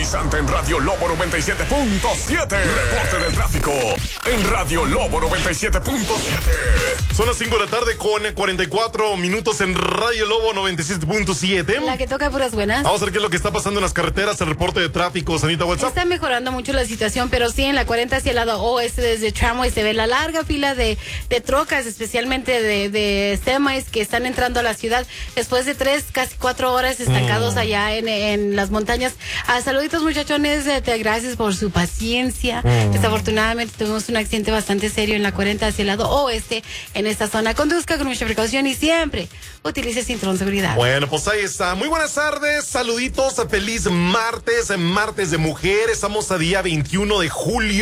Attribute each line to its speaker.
Speaker 1: sintonizante en Radio Lobo 97.7. Reporte del tráfico en Radio Lobo 97.7.
Speaker 2: Son las 5 de la tarde con 44 minutos en Radio Lobo 97.7.
Speaker 3: La que toca puras buenas.
Speaker 2: Vamos a ver qué es lo que está pasando en las carreteras, el reporte de tráfico, Sanita, WhatsApp.
Speaker 3: Está mejorando mucho la situación, pero sí en la 40 hacia el lado oeste desde Tramway se ve la larga fila de trocas, especialmente de semis que están entrando a la ciudad después de 3, casi 4 horas estancados allá en las montañas. Saluditos muchachones, gracias por su paciencia. Desafortunadamente tuvimos un accidente bastante serio en la 40 hacia el lado oeste en esta zona. Conduzca con mucha precaución y siempre utilice cinturón de seguridad.
Speaker 2: Bueno, pues ahí está. Muy buenas tardes, saluditos, feliz martes, martes de mujer. Estamos a día 21 de julio.